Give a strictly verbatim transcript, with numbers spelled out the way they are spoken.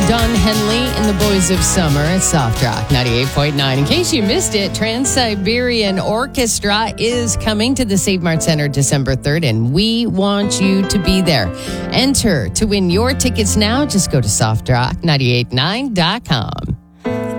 Don Henley and the Boys of Summer at Soft Rock ninety-eight point nine. In case you missed it, Trans-Siberian Orchestra is coming to the Save Mart Center December third, and we want you to be there. Enter to win your tickets now. Just go to soft rock nine eight nine dot com.